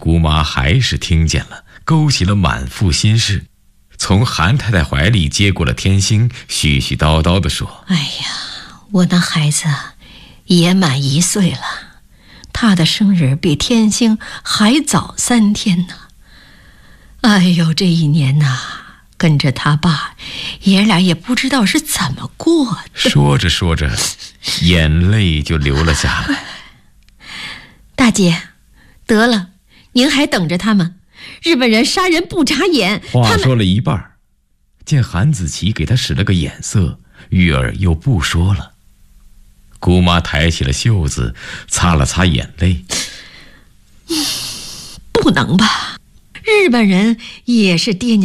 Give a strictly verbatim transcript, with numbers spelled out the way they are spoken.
姑妈还是听见了，勾起了满腹心事，从韩太太怀里接过了天星，絮絮叨叨地说： 哎呀，我那孩子也满一岁了，他的生日比天星还早三天呢。哎呦，这一年呐，跟着他爸，爷俩也不知道是怎么过的。 说着说着，眼泪就流了下来。 大姐，得了，您还等着他们。日本人杀人不眨眼。 话说了一半，见韩子琪给他使了个眼色，玉儿又不说了。姑妈抬起了袖子，擦了擦眼泪。 不能吧，日本人也是爹娘